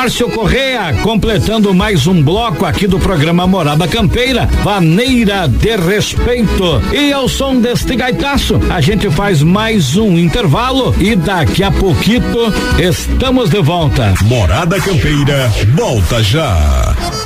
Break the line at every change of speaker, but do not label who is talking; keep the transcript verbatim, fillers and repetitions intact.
Márcio Correa, completando mais um bloco aqui do programa Morada Campeira, Vaneira de Respeito. E ao som deste gaitaço, a gente faz mais um intervalo e daqui a pouquito estamos de volta.
Morada Campeira, volta já.